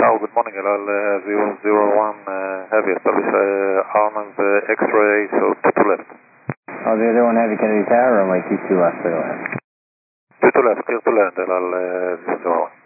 Oh, good morning, Elal 001 Heavy, establish Armand X-ray, so 2 left. Oh, 001 Heavy Kennedy Tower, runway 22 left, clear to land. 2 left, clear to land, Elal 001.